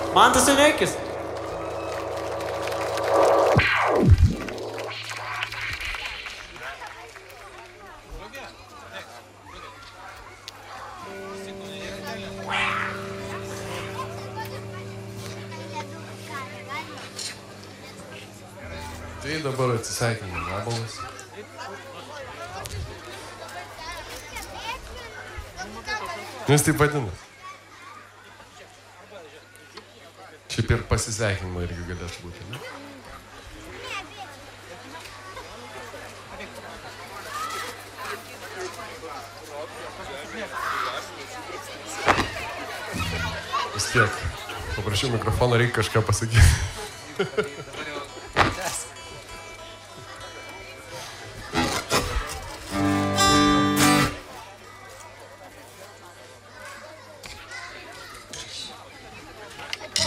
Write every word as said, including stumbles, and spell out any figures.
Mantas Ilėkis. Tai dabar atsisveikinimo gabalas. Jis taip vadina. Šiaip ir pasisveikinimo irgi galėtų būti, ne? Vis tiek. Paprašiau mikrofoną, reikia kažką pasakyti.